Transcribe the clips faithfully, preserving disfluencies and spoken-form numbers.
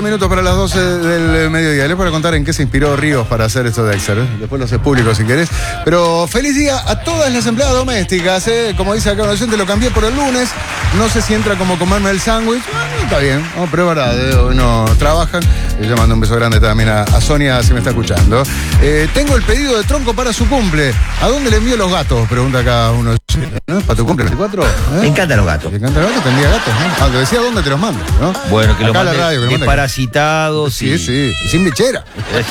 Minutos para las doce del mediodía. Les voy a contar en qué se inspiró Ríos para hacer esto de Excel, ¿eh? Después lo haces público si querés. Pero feliz día a todas las empleadas domésticas, ¿eh? Como dice acá un oyente, lo cambié por el lunes. No sé si entra como comerme el sándwich. Ah, está bien, no, pero es verdad, ¿eh? Hoy no trabajan. Y yo mando un beso grande también a, a Sonia, si me está escuchando. Eh, tengo el pedido de tronco para su cumple. ¿A dónde le envío los gatos? Pregunta acá uno. ¿No? ¿Para tu cumple veinticuatro? ¿Eh? Me encantan los gatos. Me encantan los gatos, tendría gatos, ¿no? Ah, te decía dónde te los mando, ¿no? Bueno, que acá los mande desparasitados. Sí, y... sí, y sin bichera.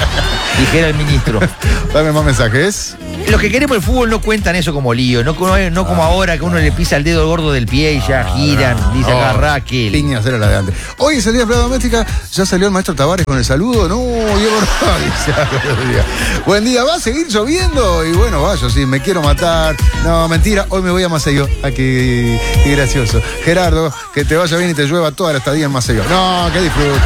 Dijera el ministro. Dame más mensajes. Los que queremos el fútbol no cuentan eso como lío, no, no, no como ah, ahora que uno le pisa el dedo gordo del pie y ya ah, giran, no, dice acá no, Raquel. Piñas era la de antes. Hoy es el día de empleada doméstica, ya salió el maestro Tavares con el saludo. No, Diego Rodríguez. Buen día, ¿va a seguir lloviendo? Y bueno, vaya, sí, me quiero matar. No, mentira, hoy me voy a Maceió. Ah, qué, qué gracioso. Gerardo, que te vaya bien y te llueva toda la estadía en Maceió. No, que disfrute.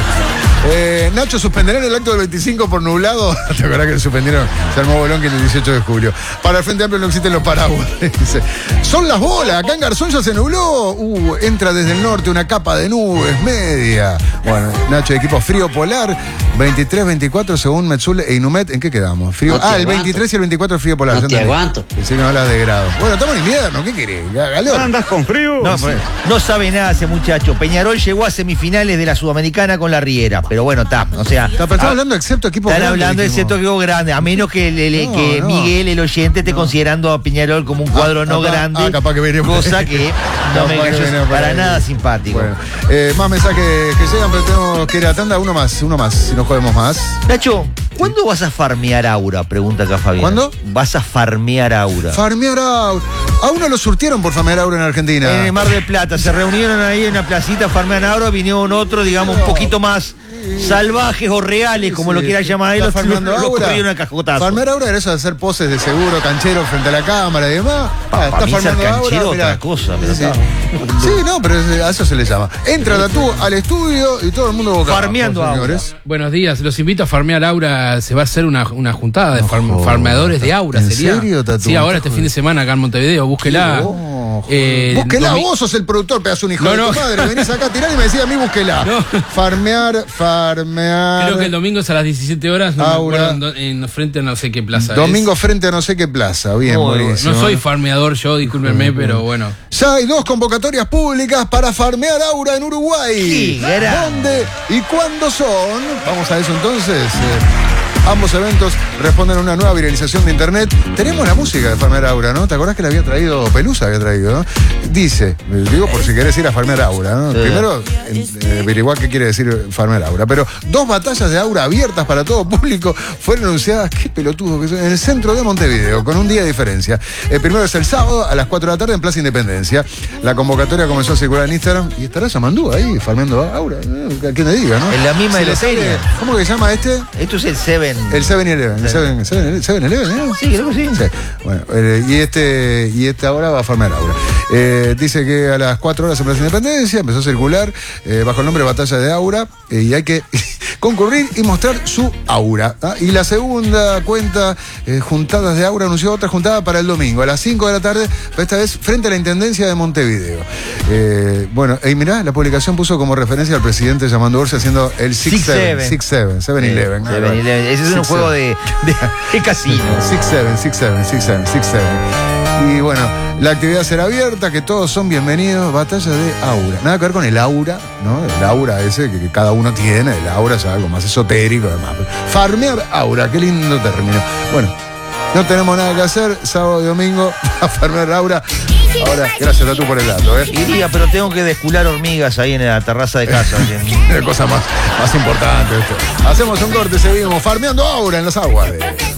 Eh, Nacho, ¿suspenderán el acto del veinticinco por nublado? ¿Te acuerdas que le suspendieron? Se armó bolón que el dieciocho de julio. Para el Frente Amplio no existen los paraguas. Dice, son las bolas, acá en Garzón ya se nubló. Uh, entra desde el norte una capa de nubes media. Bueno, Nacho, equipo frío polar, veintitrés, veinticuatro según Metzul e Inumet. ¿En qué quedamos? Frío. No ah, el aguanto. veintitrés y el veinticuatro frío polar. No te aguanto. Si no hablas de grado. Bueno, estamos en invierno, ¿qué querés? Galeón. ¿Andas con frío? No, sí. No sabe nada ese muchacho. Peñarol llegó a semifinales de la Sudamericana con la Riera. Pero bueno, está, o sea... Está pero hablando excepto equipo grande. Están hablando excepto equipo grande, a menos que, le, le, no, que no. Miguel, el oyente, esté no. considerando a Peñarol como un cuadro ah, no capaz, grande, ah, capaz que veremos. Cosa que no me cayó para, para nada simpático. Bueno, eh, más mensajes que llegan, pero tenemos que ir a tanda, uno más, uno más, si nos jodemos más. Nacho, ¿cuándo sí. vas a farmear Aura? Pregunta acá Fabián. ¿Cuándo? Vas a farmear Aura. Farmear Aura. A uno lo surtieron por farmear Aura en Argentina. En el Mar del Plata, se reunieron ahí en una placita, farmean Aura, vinieron otro, digamos, no. un poquito más salvajes o reales, como sí, lo quiera llamar él, los farmeando Aura. Farmear Aura era eso de hacer poses de seguro, canchero frente a la cámara y demás. Pa, está farmeando Aura. Otra cosa, pero sí. sí, no, pero a eso se le llama. Entra Tatú al estudio y todo el mundo boca farmeando abajo, Aura. Buenos días, los invito a farmear Aura. Se va a hacer una, una juntada de no, farm, farmeadores de Aura. ¿En sería? serio, Tatú? Sí, ahora este fin de semana acá en Montevideo, búsquela. Oh, eh, búsquela, domi- vos sos el productor, pedazo un hijo no, de no. tu madre. Venís acá a tirar y me decís a mí búsquela. No. Farmear, farmear. Creo que el domingo es a las diecisiete horas, no Aura. me acuerdo, en, en frente a no sé qué plaza. Domingo es. frente a no sé qué plaza. Bien, oh, buenísimo. No soy farmeador yo, discúlpenme, uh-huh. pero bueno. Ya hay dos convocatorias públicas para farmear Aura en Uruguay. Sí, ¿dónde y cuándo son? Vamos a eso entonces. Eh, Ambos eventos responden a una nueva viralización de internet. Tenemos la música de Farmear Aura, ¿no? ¿Te acordás que la había traído Pelusa? Había traído, ¿no? Dice, digo por si querés ir a Farmear Aura, ¿no? Sí. Primero, eh, averiguar qué quiere decir Farmear Aura. Pero dos batallas de Aura abiertas para todo público fueron anunciadas, qué pelotudo que son, en el centro de Montevideo, con un día de diferencia. El primero es el sábado a las cuatro de la tarde en Plaza Independencia. La convocatoria comenzó a circular en Instagram y estará Samandú ahí, farmeando Aura. ¿Qué te diga, no? En la misma si de la serie. ¿Cómo que se llama este? Esto es el Seven. El seven eleven, el seven eleven, ¿eh? Sí, creo que sí. sí. Bueno, eh, y este y esta hora va a farmear Aura. Eh, dice que a las cuatro horas en Plaza Independencia empezó a circular eh, bajo el nombre Batalla de Aura eh, y hay que concurrir y mostrar su aura. ¿Ah? Y la segunda cuenta, eh, Juntadas de Aura, anunció otra juntada para el domingo a las cinco de la tarde, esta vez frente a la Intendencia de Montevideo. Eh, bueno, y mirá, la publicación puso como referencia al presidente llamando Orsi haciendo el six seven, six seven, seven eleven. Ese es un juego de, de, de casino. six seven, six seven, six seven, six seven. Y bueno, la actividad será abierta, que todos son bienvenidos. Batalla de Aura. Nada que ver con el aura, ¿no? El aura ese que, que cada uno tiene. El aura es algo más esotérico, además. Farmear Aura, qué lindo término. Bueno, no tenemos nada que hacer. Sábado y domingo a farmear Aura. Ahora, gracias a tú por el dato, ¿eh? Iría, pero tengo que descular hormigas ahí en la terraza de casa. Cosa más, más importante esto. Hacemos un corte, seguimos farmeando Aura en las aguas de...